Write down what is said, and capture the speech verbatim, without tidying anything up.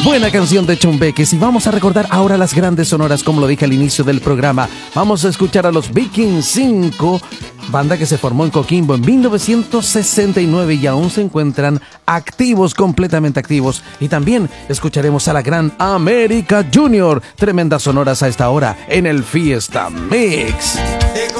Buena canción de Chumbeques, y vamos a recordar ahora las grandes sonoras, como lo dije al inicio del programa. Vamos a escuchar a los Vikings cinco, banda que se formó en Coquimbo en mil novecientos sesenta y nueve y aún se encuentran activos, completamente activos. Y también escucharemos a la gran América Junior, tremendas sonoras a esta hora en el Fiesta Mix.